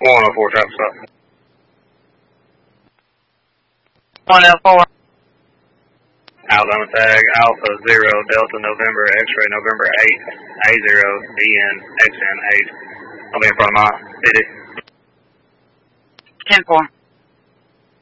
104 traffic stop. 104. Alabama tag Alpha 0 Delta November X-ray November 8 A0 DN XN 8. I'll be in front of my city. 10-4.